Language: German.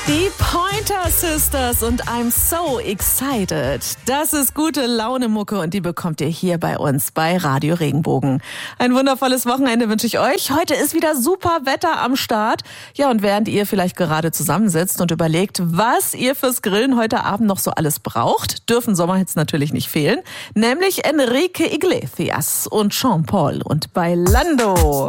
Die Pointer Sisters und I'm so excited. Das ist gute Laune-Mucke und die bekommt ihr hier bei uns bei Radio Regenbogen. Ein wundervolles Wochenende wünsche ich euch. Heute ist wieder super Wetter am Start. Ja, und während ihr vielleicht gerade zusammensitzt und überlegt, was ihr fürs Grillen heute Abend noch so alles braucht, dürfen Sommerhits natürlich nicht fehlen. Nämlich Enrique Iglesias und Sean Paul und Bailando.